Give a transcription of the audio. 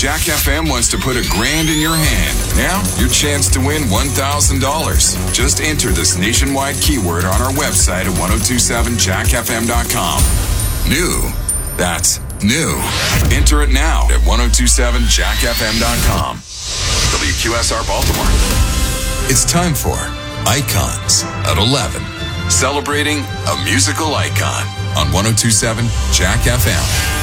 Jack FM wants to put $1,000 in your hand. Now, your chance to win $1,000. Just enter this nationwide keyword on our website at 1027jackfm.com. New. That's new. Enter it now at 1027jackfm.com. WQSR Baltimore. It's time for Icons at 11. Celebrating a musical icon on 1027 Jack FM.